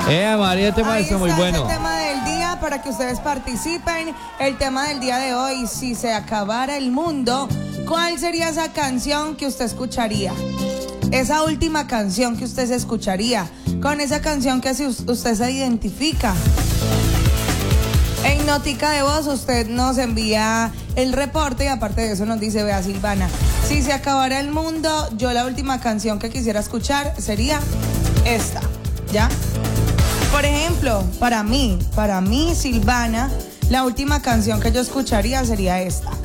María, el tema Ahí está muy está bueno. el tema del día para que ustedes participen. El tema del día de hoy, si se acabara el mundo, ¿cuál sería esa canción que usted escucharía? Esa última canción que usted se escucharía, con esa canción que usted se identifica. En notica de voz usted nos envía el reporte y aparte de eso nos dice, vea Silvana, si se acabara el mundo, yo la última canción que quisiera escuchar sería esta, ¿ya? Por ejemplo, para mí, Silvana, la última canción que yo escucharía sería esta.